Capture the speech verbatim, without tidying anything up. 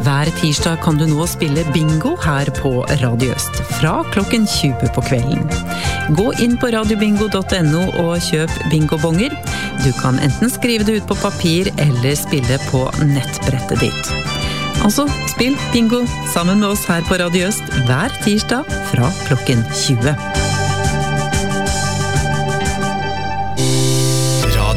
Hver tirsdag kan du nå spille bingo her på Radio Øst, fra klokken tjue på kvelden. Gå inn på radiobingo punktum no og kjøp bingobonger. Du kan enten skrive det ut på papir eller spille på nettbrettet ditt. Altså, spill bingo sammen med oss her på Radio Øst hver tirsdag fra klokken tjue.